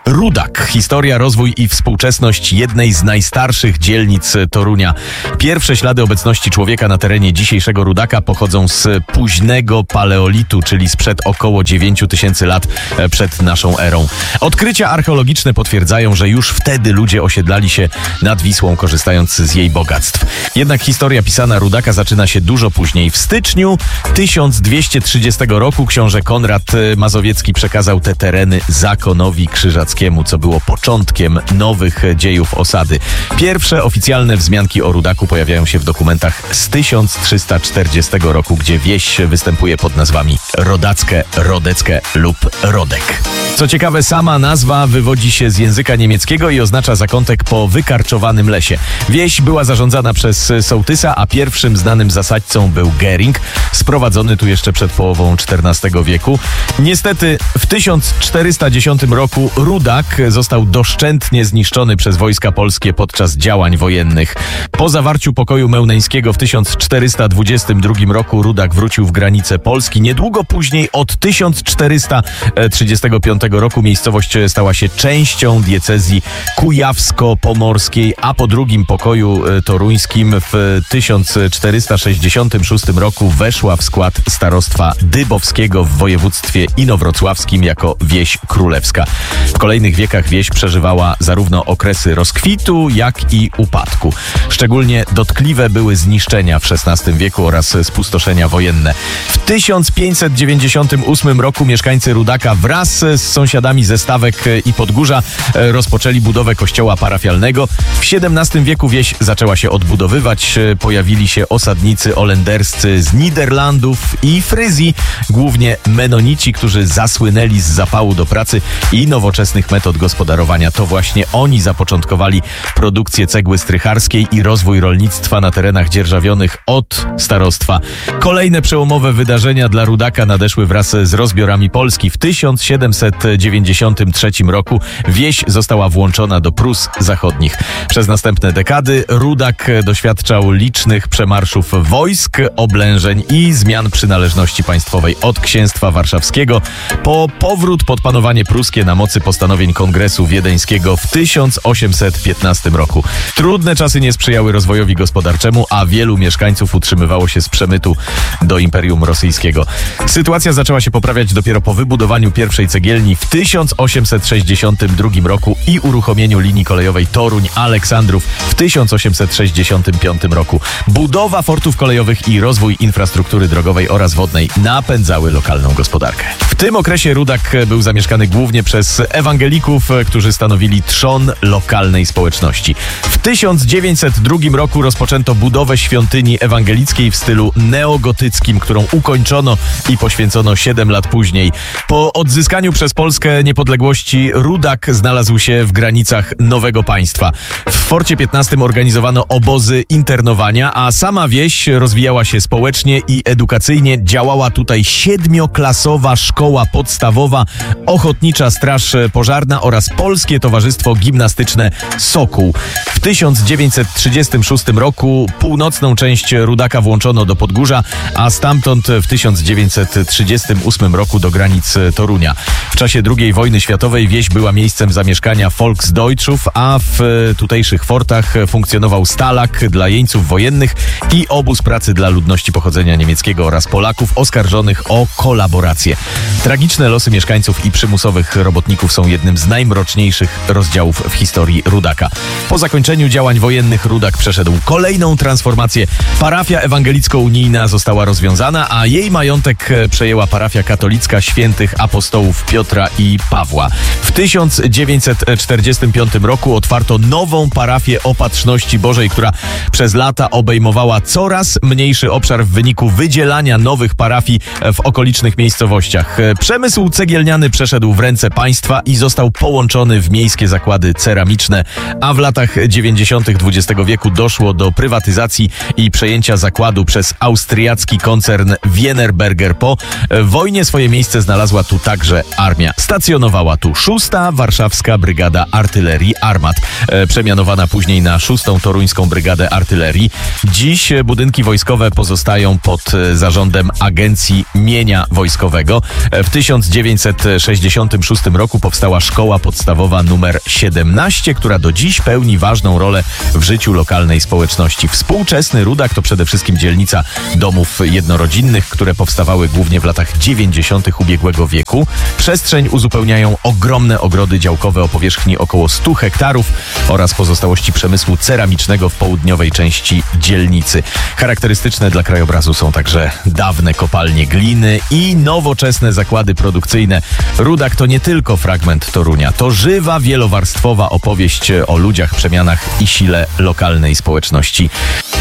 Rudak. Historia, rozwój i współczesność jednej z najstarszych dzielnic Torunia. Pierwsze ślady obecności człowieka na terenie dzisiejszego Rudaka pochodzą z późnego paleolitu, czyli sprzed około 9000 lat przed naszą erą. Odkrycia archeologiczne potwierdzają, że już wtedy ludzie osiedlali się nad Wisłą, korzystając z jej bogactw. Jednak historia pisana Rudaka zaczyna się dużo później. W styczniu 1230 roku książę Konrad Mazowiecki przekazał te tereny zakonowi krzyżackiemu, co było początkiem nowych dziejów osady. Pierwsze oficjalne wzmianki o Rudaku pojawiają się w dokumentach z 1340 roku, gdzie wieś występuje pod nazwami Rodackie, Rodeckie lub Rodek. Co ciekawe, sama nazwa wywodzi się z języka niemieckiego i oznacza zakątek po wykarczowanym lesie. Wieś była zarządzana przez sołtysa, a pierwszym znanym zasadźcą był Gering, sprowadzony tu jeszcze przed połową XIV wieku. Niestety w 1410 roku Rudak został doszczętnie zniszczony przez wojska polskie podczas działań wojennych. Po zawarciu pokoju mełneńskiego w 1422 roku Rudak wrócił w granice Polski. Niedługo później, od 1435 roku, miejscowość stała się częścią diecezji kujawsko-pomorskiej, a po drugim pokoju toruńskim w 1466 roku weszła w skład starostwa dybowskiego w województwie inowrocławskim jako wieś królewska. W kolejnych wiekach wieś przeżywała zarówno okresy rozkwitu, jak i upadku. Szczególnie dotkliwe były zniszczenia w XVI wieku oraz spustoszenia wojenne. W 1598 roku mieszkańcy Rudaka wraz z sąsiadami ze Stawek i Podgórza rozpoczęli budowę kościoła parafialnego. W XVII wieku wieś zaczęła się odbudowywać. Pojawili się osadnicy holenderscy z Niderlandów i Fryzji, głównie menonici, którzy zasłynęli z zapału do pracy i nowoczesnych metod gospodarowania. To właśnie oni zapoczątkowali produkcję cegły strycharskiej i rozwój rolnictwa na terenach dzierżawionych od starostwa. Kolejne przełomowe wydarzenia dla Rudaka nadeszły wraz z rozbiorami Polski. W 1793 roku wieś została włączona do Prus Zachodnich. Przez następne dekady Rudak doświadczał licznych przemarszów wojsk, oblężeń i zmian przynależności państwowej. Od księstwa warszawskiego po powrót pod panowanie pruskie na mocy postanowień Kongresu Wiedeńskiego w 1815 roku. Trudne czasy nie sprzyjały rozwojowi gospodarczemu, a wielu mieszkańców utrzymywało się z przemytu do Imperium Rosyjskiego. Sytuacja zaczęła się poprawiać dopiero po wybudowaniu pierwszej cegielni w 1862 roku i uruchomieniu linii kolejowej Toruń-Aleksandrów w 1865 roku. Budowa fortów kolejowych i rozwój infrastruktury drogowej oraz wodnej napędzały lokalną gospodarkę. W tym okresie Rudak był zamieszkany głównie przez ewangelików, którzy stanowili trzon lokalnej społeczności. W 1902 roku rozpoczęto budowę świątyni ewangelickiej w stylu neogotyckim, którą ukończono i poświęcono 7 lat później. Po odzyskaniu przez Polskę niepodległości Rudak znalazł się w granicach nowego państwa. W Forcie 15 organizowano obozy internowania, a sama wieś rozwijała się społecznie i edukacyjnie. Działała tutaj 7-klasowa szkoła podstawowa, Ochotnicza Straż Pożarna oraz Polskie Towarzystwo Gimnastyczne Sokół. W 1936 roku północną część Rudaka włączono do Podgórza, a stamtąd w 1938 roku do granic Torunia. W czasie II wojny światowej wieś była miejscem zamieszkania Volksdeutschów, a w tutejszych fortach funkcjonował stalak dla jeńców wojennych i obóz pracy dla ludności pochodzenia niemieckiego oraz Polaków oskarżonych o kolaborację. Tragiczne losy mieszkańców i przymusowych robotników są jednym z najmroczniejszych rozdziałów w historii Rudaka. Po zakończeniu działań wojennych Rudak przeszedł kolejną transformację. Parafia ewangelicko-unijna została rozwiązana, a jej majątek przejęła parafia katolicka świętych apostołów Piotra i Pawła. W 1945 roku otwarto nową parafię Opatrzności Bożej, która przez lata obejmowała coraz mniejszy obszar w wyniku wydzielania nowych parafii w okolicznych miejscowościach. Przemysł cegielniany przeszedł w ręce państwa i został połączony w miejskie zakłady ceramiczne, a w latach 90. XX wieku doszło do prywatyzacji i przejęcia zakładu przez austriacki koncern Wienerberger. Po wojnie swoje miejsce znalazła tu także armia. Torunia. Stacjonowała tu 6. Warszawska Brygada Artylerii Armat, przemianowana później na 6. Toruńską Brygadę Artylerii. Dziś budynki wojskowe pozostają pod zarządem Agencji Mienia Wojskowego. W 1966 roku powstała Szkoła Podstawowa nr 17, która do dziś pełni ważną rolę w życiu lokalnej społeczności. Współczesny Rudak to przede wszystkim dzielnica domów jednorodzinnych, które powstawały głównie w latach 90. ubiegłego wieku. Przestrzeń uzupełniają ogromne ogrody działkowe o powierzchni około 100 hektarów oraz pozostałości przemysłu ceramicznego w południowej części dzielnicy. Charakterystyczne dla krajobrazu są także dawne kopalnie gliny i nowoczesne zakłady produkcyjne. Rudak to nie tylko fragment Torunia, to żywa, wielowarstwowa opowieść o ludziach, przemianach i sile lokalnej społeczności.